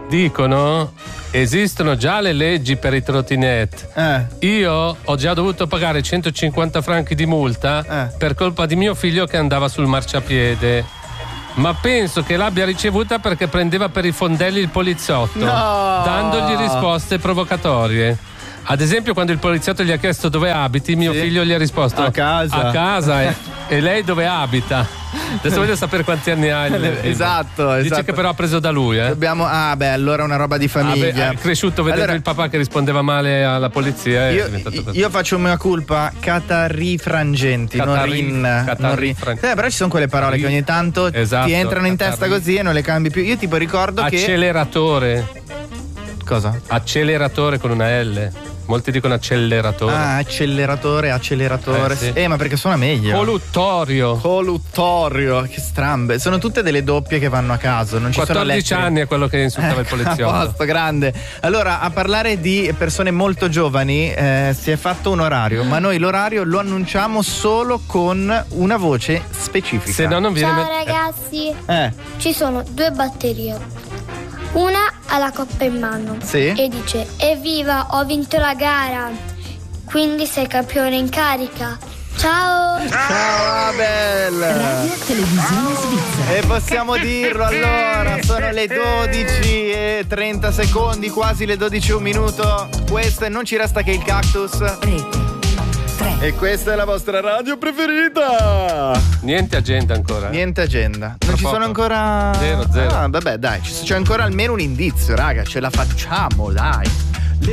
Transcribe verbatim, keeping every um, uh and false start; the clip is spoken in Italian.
dicono esistono già le leggi per i trottinette. Eh. Io ho già dovuto pagare centocinquanta franchi di multa Eh. per colpa di mio figlio che andava sul marciapiede. Ma penso che l'abbia ricevuta perché prendeva per i fondelli il poliziotto, No. dandogli risposte provocatorie. Ad esempio, quando il poliziotto gli ha chiesto dove abiti, mio Sì. figlio gli ha risposto A casa. A casa e, e lei dove abita? Adesso voglio sapere quanti anni ha. Il, Esatto, Dice esatto. che però ha preso da lui, eh. Dobbiamo. Ah, beh, allora è una roba di famiglia. Ah, beh, è cresciuto vedendo Allora, il papà che rispondeva male alla polizia. È Io, diventato così. io faccio mea culpa, catarrifrangenti, non Catarri- rin. Non rin. catarrifrangenti. Eh, però ci sono quelle parole che ogni tanto Esatto, ti entrano in testa catarri- così e non le cambi più. Io tipo ricordo che. Acceleratore. Cosa? Acceleratore con una L. Molti dicono acceleratore. Ah, acceleratore, acceleratore. Eh, sì. Eh, ma perché suona meglio. Coluttorio. Coluttorio, che strambe. Sono tutte delle doppie che vanno a caso. Non ci sono quattordici lettere. anni è quello che insultava il Ecco, poliziotto. a posto, grande. Allora, a parlare di persone molto giovani, eh, si è fatto un orario, ma noi l'orario lo annunciamo solo con una voce specifica. Se no non viene. Ciao me- ragazzi, Eh, ci sono due batterie. Una ha la coppa in mano Sì. e dice: evviva, ho vinto la gara, quindi sei campione in carica. Ciao! ciao Abel! Radio Televisione Svizzera. E possiamo dirlo allora, sono le dodici e trenta secondi, quasi le dodici e un minuto. Questo e non ci resta che il cactus. Rete tre. E questa è la vostra radio preferita. Niente agenda ancora. Niente agenda. Non Tra ci poco. sono ancora. Zero, zero. Ah, vabbè, dai, ci- c'è ancora almeno un indizio, raga. Ce la facciamo, dai.